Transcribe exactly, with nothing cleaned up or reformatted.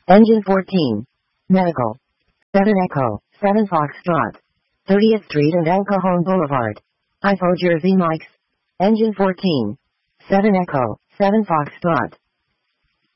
Engine fourteen. Medical. seven Echo, seven Foxtrot. thirtieth Street and El Cajon Boulevard. I F O Jersey Mike's. Engine fourteen. seven Echo, seven Foxtrot.